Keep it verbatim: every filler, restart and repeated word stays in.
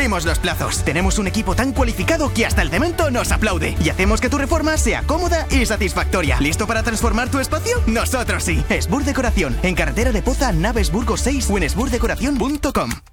cumplimos los plazos. Tenemos un equipo tan cualificado que hasta el cemento nos aplaude. Y hacemos que tu reforma sea cómoda y satisfactoria. ¿Listo para transformar tu espacio? Nosotros sí. Esbur Decoración. En carretera de Poza, Naves Burgos seis o en esbur decoración punto com.